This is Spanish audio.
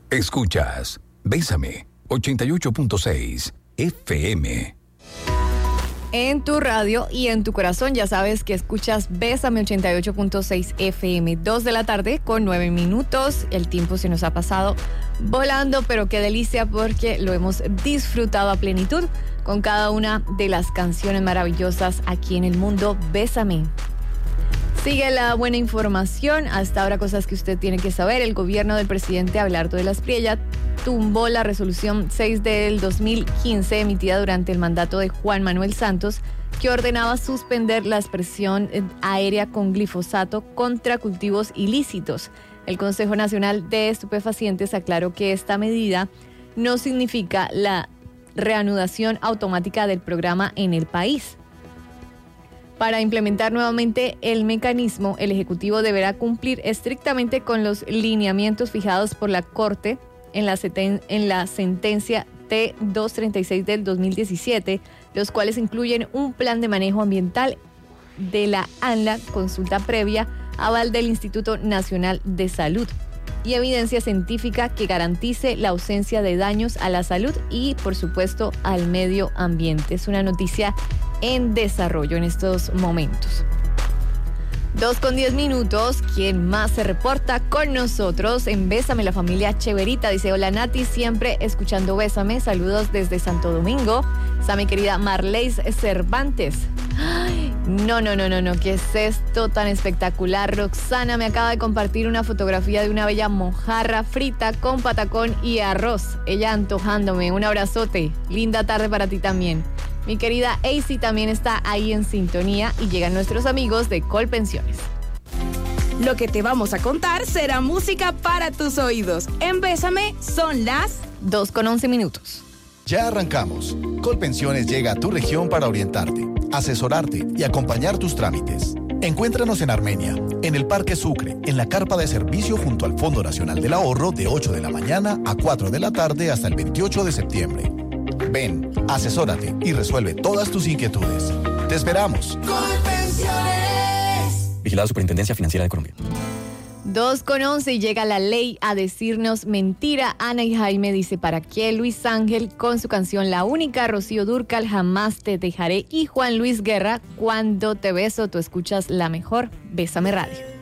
Escuchas Bésame 88.6 FM. En tu radio y en tu corazón ya sabes que escuchas Bésame 88.6 FM, 2 de la tarde con 9 minutos. El tiempo se nos ha pasado volando, pero qué delicia porque lo hemos disfrutado a plenitud con cada una de las canciones maravillosas aquí en el mundo Bésame. Sigue la buena información. Hasta ahora cosas que usted tiene que saber. El gobierno del presidente Abelardo de las Priella tumbó la resolución 6 del 2015 emitida durante el mandato de Juan Manuel Santos que ordenaba suspender la expresión aérea con glifosato contra cultivos ilícitos. El Consejo Nacional de Estupefacientes aclaró que esta medida no significa la reanudación automática del programa en el país. Para implementar nuevamente el mecanismo, el Ejecutivo deberá cumplir estrictamente con los lineamientos fijados por la Corte en la sentencia T-236 del 2017, los cuales incluyen un plan de manejo ambiental de la ANLA, consulta previa, aval del Instituto Nacional de Salud y evidencia científica que garantice la ausencia de daños a la salud y, por supuesto, al medio ambiente. Es una noticia en desarrollo en estos momentos. 2:10. ¿Quién más se reporta con nosotros en Bésame? La familia Cheverita dice: hola Nati, siempre escuchando Bésame. Saludos desde Santo Domingo. Está mi querida Marleis Cervantes. Ay, no, ¿qué es esto tan espectacular? Roxana me acaba de compartir una fotografía de una bella mojarra frita con patacón y arroz. Ella antojándome. Un abrazote. Linda tarde para ti también. Mi querida AC también está ahí en sintonía y llegan nuestros amigos de Colpensiones. Lo que te vamos a contar será música para tus oídos. En Bésame son las 2:11. Ya arrancamos. Colpensiones llega a tu región para orientarte, asesorarte y acompañar tus trámites. Encuéntranos en Armenia, en el Parque Sucre, en la carpa de servicio junto al Fondo Nacional del Ahorro de 8 de la mañana a 4 de la tarde hasta el 28 de septiembre. Ven, asesórate y resuelve todas tus inquietudes. ¡Te esperamos! Colpensiones. Vigilada Superintendencia Financiera de Colombia. 2:11 y llega la ley a decirnos mentira. Ana y Jaime dice: ¿para qué? Luis Ángel con su canción La Única, Rocío Dúrcal, Jamás te dejaré, y Juan Luis Guerra, Cuando te beso. Tú escuchas la mejor Bésame Radio.